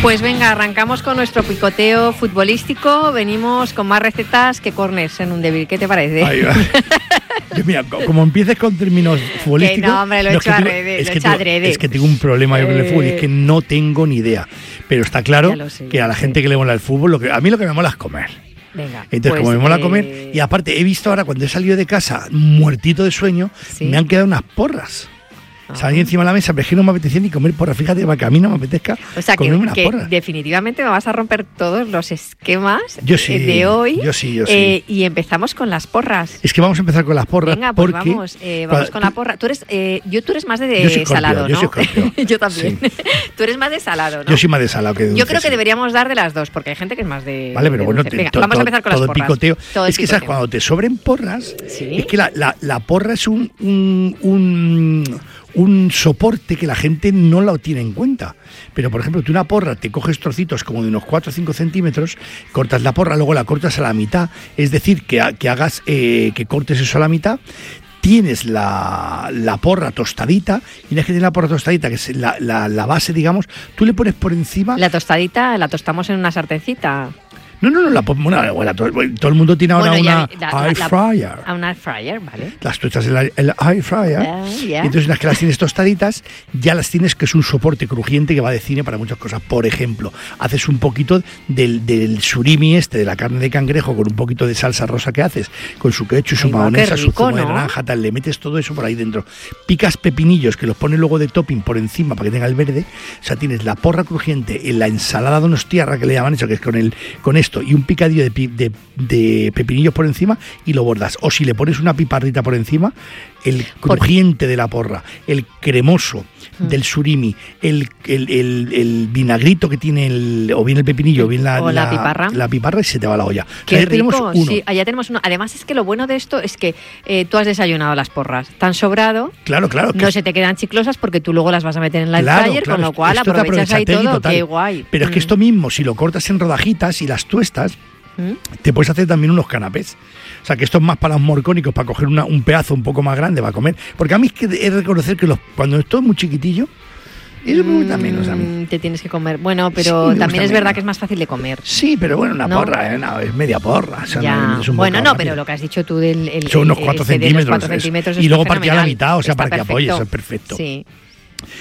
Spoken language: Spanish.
Pues venga, arrancamos con nuestro picoteo futbolístico. Venimos con más recetas que corners en un débil. ¿Qué te parece? Ahí va. Mira, como empieces con términos futbolísticos... Que no, hombre, lo he hecho adrede. Es que tengo un problema yo con el fútbol, es que no tengo ni idea. Pero está claro que a la gente que le mola el fútbol, a mí lo que me mola es comer. Venga, entonces, pues, como me mola comer, y aparte he visto ahora cuando he salido de casa muertito de sueño, me han quedado unas porras. Salí encima de la mesa, pero es que no me apetecía ni comer porras. Fíjate, para que a mí no me apetezca comerme unas porras. Definitivamente me vas a romper todos los esquemas de hoy. Yo sí. Y empezamos con las porras. Es que vamos a empezar con las porras. Venga, pues porque vamos con la porra. Tú eres más de salado, ¿no? Yo soy Scorpio. Yo también. Sí. Tú eres más de salado, ¿no? Yo soy más de salado que de dulce. Yo creo que deberíamos dar de las dos, porque hay gente que es más de... Vale, pero bueno, venga, vamos a empezar con las porras. Picoteo. Es que, ¿sabes? Cuando te sobren porras, es que la porra es un soporte que la gente no lo tiene en cuenta. Pero, por ejemplo, tú una porra te coges trocitos como de unos 4 o 5 centímetros, cortas la porra, luego la cortas a la mitad, es decir, que cortes eso a la mitad, tienes la porra tostadita, y una vez que tienes la porra tostadita, que es la base, digamos, tú le pones por encima... La tostadita la tostamos en una sartencita. No, todo el mundo tiene ahora una air fryer. Una air fryer, vale. Las tú echas el air fryer, y entonces las que las tienes tostaditas, ya las tienes, que es un soporte crujiente que va de cine para muchas cosas. Por ejemplo, haces un poquito del surimi de la carne de cangrejo, con un poquito de salsa rosa que haces, con su ketchup, su mayonesa, su zumo de naranja, tal, le metes todo eso por ahí dentro. Picas pepinillos, que los pones luego de topping por encima para que tenga el verde. O sea, tienes la porra crujiente, en la ensalada de unos tierra que le llaman eso, que es con esto, y un picadillo de pepinillos por encima, y lo bordas. O si le pones una piparrita por encima, el crujiente de la porra, el cremoso del surimi, el vinagrito que tiene o bien el pepinillo o bien la piparra, y se te va la olla. Qué rico, sí, allá tenemos uno. Además es que lo bueno de esto es que tú has desayunado las porras, tan sobrado, claro, no se te quedan chiclosas porque tú luego las vas a meter en la air fryer, con lo cual aprovechas ahí todo, qué guay. Pero es que esto mismo, si lo cortas en rodajitas y las tuestas, te puedes hacer también unos canapés. O sea, que esto es más para los morcónicos, para coger un pedazo un poco más grande para comer. Porque a mí es que he de reconocer que cuando esto es muy chiquitillo, eso me gusta menos a mí. Te tienes que comer. Bueno, pero también es verdad que es más fácil de comer. Sí, pero bueno, una porra, es media porra. O sea, no es un pero lo que has dicho tú del... son unos 4 centímetros. Y luego partida a la mitad, o sea, para que apoye, eso es perfecto. Sí.